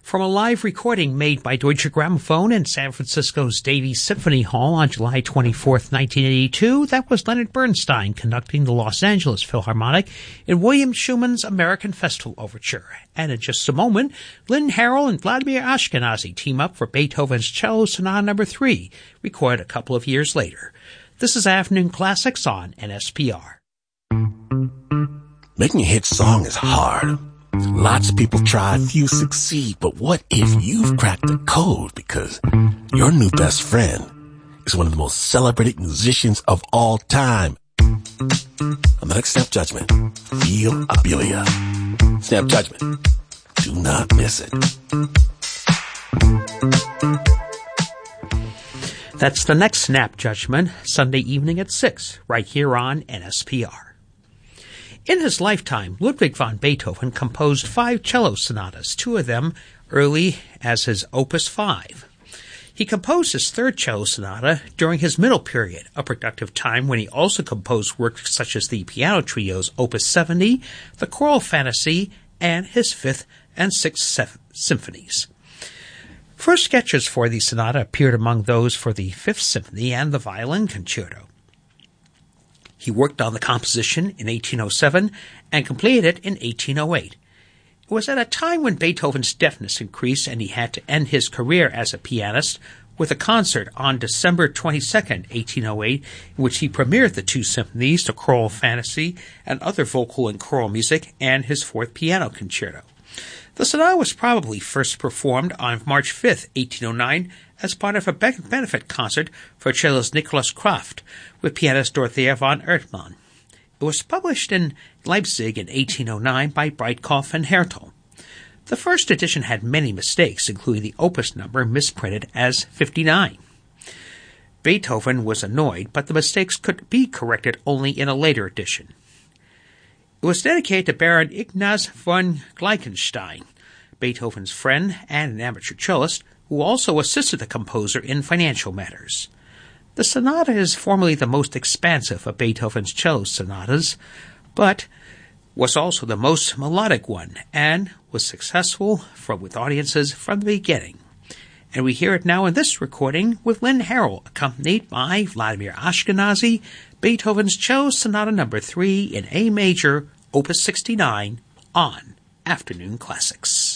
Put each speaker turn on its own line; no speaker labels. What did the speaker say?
From a live recording made by Deutsche Grammophon in San Francisco's Davies Symphony Hall on July 24th, 1982, that was Leonard Bernstein conducting the Los Angeles Philharmonic in William Schumann's American Festival Overture. And in just a moment, Lynn Harrell and Vladimir Ashkenazy team up for Beethoven's Cello Sonata No. 3, recorded a couple of years later. This is Afternoon Classics on NSPR.
Making a hit song is hard. Lots of people try, few succeed, but what if you've cracked the code because your new best friend is one of the most celebrated musicians of all time? On the next Snap Judgment, feel Abelia. Snap Judgment. Do not miss it.
That's the next Snap Judgment, Sunday evening at 6, right here on NSPR. In his lifetime, Ludwig van Beethoven composed 5 cello sonatas, 2 of them early as his Opus 5. He composed his 3rd cello sonata during his middle period, a productive time when he also composed works such as the piano trios Opus 70, the Choral Fantasy, and his 5th and 6th symphonies. First sketches for the sonata appeared among those for the 5th Symphony and the Violin Concerto. He worked on the composition in 1807 and completed it in 1808. It was at a time when Beethoven's deafness increased and he had to end his career as a pianist with a concert on December 22, 1808, in which he premiered the 2 symphonies, the Choral Fantasy, and other vocal and choral music, and his 4th piano concerto. The sonata was probably first performed on March 5, 1809, as part of a benefit concert for cellist Nicholas Kraft with pianist Dorothea von Erdmann. It was published in Leipzig in 1809 by Breitkopf and Hertel. The first edition had many mistakes, including the opus number misprinted as 59. Beethoven was annoyed, but the mistakes could be corrected only in a later edition. It was dedicated to Baron Ignaz von Gleichenstein, Beethoven's friend and an amateur cellist, who also assisted the composer in financial matters. The sonata is formally the most expansive of Beethoven's cello sonatas, but was also the most melodic one and was successful with audiences from the beginning. And we hear it now in this recording with Lynn Harrell, accompanied by Vladimir Ashkenazy, Beethoven's Cello Sonata No. 3 in A major, Opus 69, on Afternoon Classics.